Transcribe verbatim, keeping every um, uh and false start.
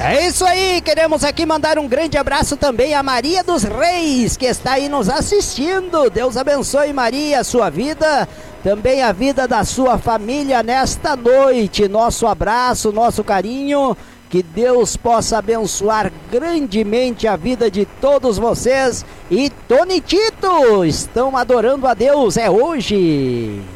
É isso aí, queremos aqui mandar um grande abraço também a Maria dos Reis, que está aí nos assistindo. Deus abençoe, Maria, a sua vida, também a vida da sua família nesta noite. Nosso abraço, nosso carinho, que Deus possa abençoar grandemente a vida de todos vocês. E Tony Tito, estão adorando a Deus, é hoje.